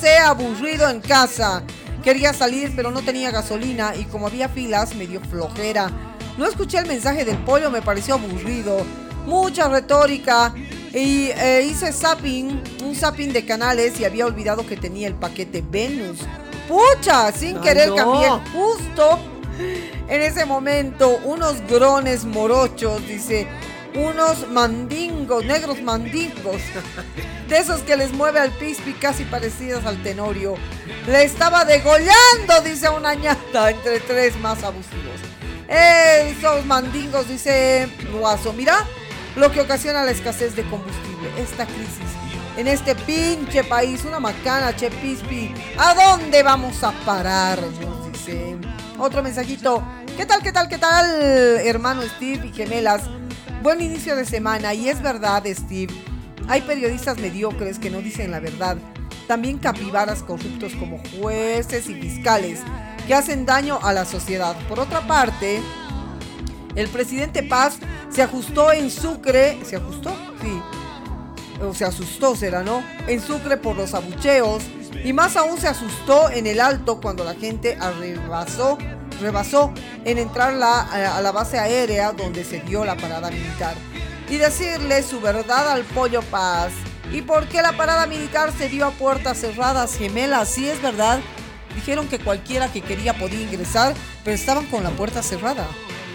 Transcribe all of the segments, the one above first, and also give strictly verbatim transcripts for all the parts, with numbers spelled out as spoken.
pasé aburrido en casa. Quería salir, pero no tenía gasolina y como había filas, me dio flojera. No escuché el mensaje del pollo, me pareció aburrido. Mucha retórica. Y eh, hice zapping, un zapping de canales y había olvidado que tenía el paquete Venus. ¡Pucha! Sin Ay, querer no. cambié justo en ese momento. Unos grones morochos, dice. Unos mandingos, negros mandingos. De esos que les mueve al pispi casi parecidos al tenorio. Le estaba degollando, dice una ñata, entre tres más abusivos. Esos mandingos, dice Guaso. Mira lo que ocasiona la escasez de combustible, esta crisis en este pinche país, una macana, che pispi. ¿A dónde vamos a parar? Nos dice. Otro mensajito. ¿Qué tal, qué tal, qué tal, hermano Steve y gemelas? Buen inicio de semana. Y es verdad, Steve, hay periodistas mediocres que no dicen la verdad. También capibaras corruptos como jueces y fiscales que hacen daño a la sociedad. Por otra parte, el presidente Paz se ajustó en Sucre, ¿se ajustó? Sí, o se asustó, será, ¿no? En Sucre por los abucheos y más aún se asustó en el Alto cuando la gente arrebasó, rebasó en entrar la, a la base aérea donde se dio la parada militar y decirle su verdad al pollo Paz. ¿Y por qué la parada militar se dio a puertas cerradas, gemelas? Sí, es verdad. Dijeron que cualquiera que quería podía ingresar, pero estaban con la puerta cerrada.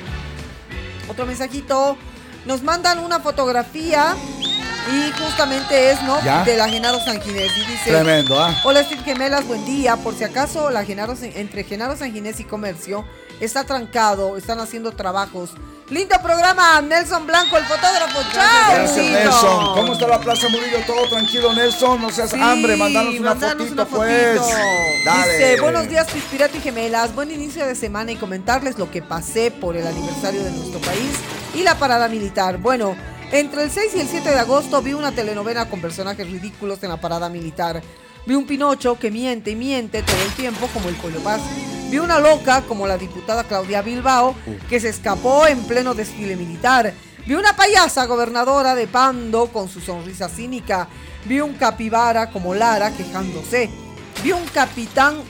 Otro mensajito. Nos mandan una fotografía y justamente es, ¿no? ¿Ya? De la Genaro Sanginés. Y dice: tremendo, ¿ah? ¿eh? Hola Steve Gemelas, buen día. Por si acaso la Genaro, entre Genaro Sanginés y Comercio está trancado, están haciendo trabajos. Lindo programa, Nelson Blanco, el fotógrafo. ¡Chao! Gracias, Nelson. ¿Cómo está la Plaza Murillo? Todo tranquilo, Nelson. No seas Sí, hambre, mandanos una mandanos fotito, una pues. fotito. Dale. Dice: buenos días, Pispirato y Gemelas. Buen inicio de semana y comentarles lo que pasé por el aniversario de nuestro país y la parada militar. Bueno, entre el seis y el siete de agosto vi una telenovela con personajes ridículos en la parada militar. Vi un Pinocho que miente y miente todo el tiempo como el Pollo Paz. Vi una loca como la diputada Claudia Bilbao que se escapó en pleno desfile militar. Vi una payasa gobernadora de Pando con su sonrisa cínica. Vi un capibara como Lara quejándose. Vi un capitán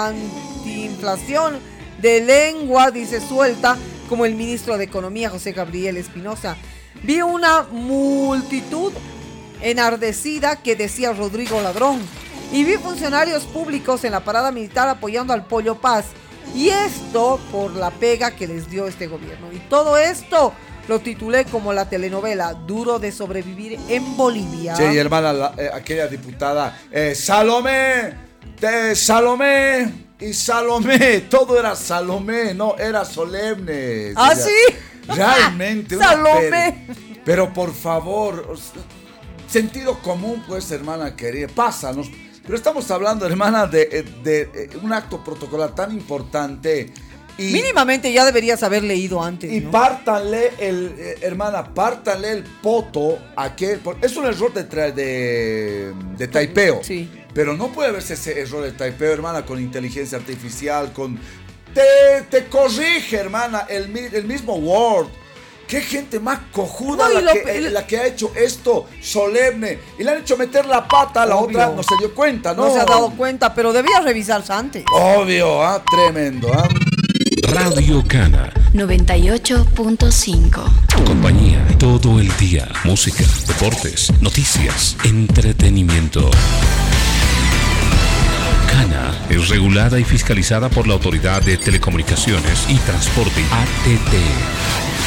antiinflación de lengua, dice suelta, como el ministro de Economía José Gabriel Espinosa. Vi una multitud enardecida que decía Rodrigo Ladrón. Y vi funcionarios públicos en la parada militar apoyando al Pollo Paz. Y esto por la pega que les dio este gobierno. Y todo esto lo titulé como la telenovela Duro de sobrevivir en Bolivia. Sí, hermana, la, eh, aquella diputada, eh, Salomé, de Salomé y Salomé, todo era Salomé, no era solemne. ¿Ah, o sea, sí? Realmente. Una Salomé. per- pero por favor, sentido común, pues, hermana querida, pásanos. Pero estamos hablando, hermana, de, de, de un acto protocolar tan importante. Y, mínimamente ya deberías haber leído antes, y ¿no? pártanle el, eh, hermana, pártanle el poto a aquel. Es un error de, tra- de, de taipeo. Sí. Pero no puede verse ese error de taipeo, hermana, con inteligencia artificial, con... Te, te corrige, hermana, el, mi- el mismo Word. Qué gente más cojuda No, y la, lo- que, y- eh, la que ha hecho esto solemne. Y le han hecho meter la pata a la Obvio. otra, no se dio cuenta, ¿no? No se ha dado cuenta, pero debías revisarse antes. Obvio, ¿ah? Tremendo, ¿ah? Radio Cana. noventa y ocho punto cinco. Compañía todo el día. Música, deportes, noticias, entretenimiento. Cana es regulada y fiscalizada por la Autoridad de Telecomunicaciones y Transporte A T T.